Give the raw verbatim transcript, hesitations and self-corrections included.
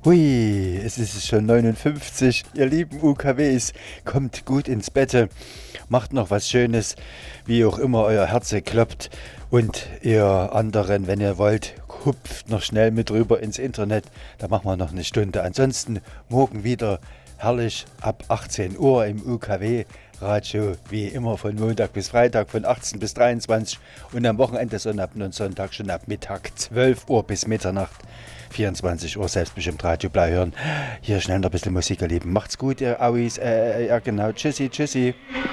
Hui, es ist schon neunundfünfzig. Ihr lieben U K Ws, kommt gut ins Bett, macht noch was Schönes, wie auch immer euer Herz kloppt. Und ihr anderen, wenn ihr wollt, hupft noch schnell mit rüber ins Internet. Da machen wir noch eine Stunde. Ansonsten morgen wieder herrlich ab achtzehn Uhr im U K W-Radio, wie immer von Montag bis Freitag von achtzehn bis dreiundzwanzig und am Wochenende Sonntag und Sonntag schon ab Mittag zwölf Uhr bis Mitternacht. vierundzwanzig Uhr selbstbestimmt Radio Blau hören. Hier schnell noch ein bisschen Musik erleben. Macht's gut, ihr Auis. Äh, ja genau. Tschüssi, tschüssi.